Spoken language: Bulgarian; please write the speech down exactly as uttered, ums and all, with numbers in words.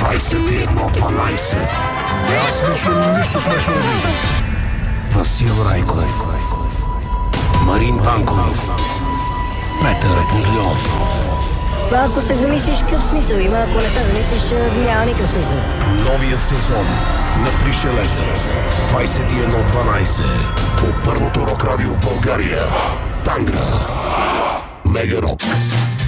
двайсет и едно дванайсет. Аз лично нищо смешно не виждам. Васил Райков, Марин Банков, Петър Будльов. Ако се замислиш, какъв смисъл има, ако не се замислиш, няма никакъв смисъл. Новият сезон на Пришелеца, двайсет и едно дванайсет, по първото рок радио в България. Тангра. Мега Рок.